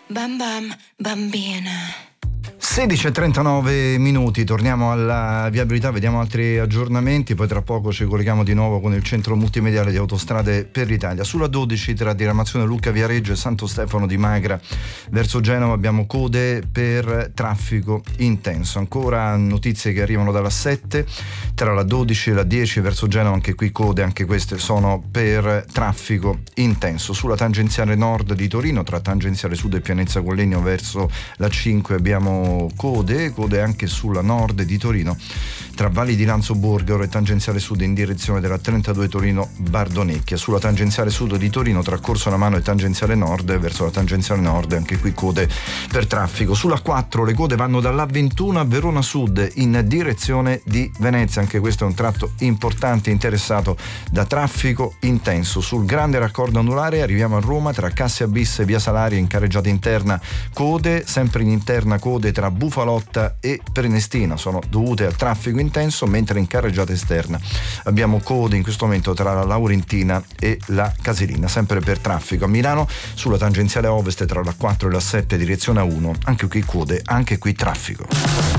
Bam bam bambina. 16:39 minuti, torniamo alla viabilità, vediamo altri aggiornamenti, poi tra poco ci colleghiamo di nuovo con il centro multimediale di Autostrade per l'Italia. Sulla 12 tra diramazione Lucca Viareggio e Santo Stefano di Magra verso Genova abbiamo code per traffico intenso. Ancora notizie che arrivano dalla 7 tra la 12 e la 10 verso Genova, anche qui code, anche queste sono per traffico intenso. Sulla tangenziale nord di Torino tra tangenziale sud e Pianezza Collegno verso la 5 abbiamo code anche sulla nord di Torino tra Valli di Lanzo Borgaro e tangenziale sud in direzione della 32 Torino Bardonecchia. Sulla tangenziale sud di Torino tra Corso Namano e tangenziale nord verso la tangenziale nord, anche qui code per traffico. Sulla 4 le code vanno dall'A21 a Verona Sud in direzione di Venezia, anche questo è un tratto importante interessato da traffico intenso. Sul grande raccordo anulare arriviamo a Roma tra Cassia Bis e Via Salaria in carreggiata interna code, sempre in interna code tra Bufalotta e Prenestina, sono dovute al traffico intenso, mentre in carreggiata esterna abbiamo code in questo momento tra la Laurentina e la Casilina, sempre per traffico. A Milano sulla tangenziale ovest tra la 4 e la 7 direzione A1, anche qui code, anche qui traffico.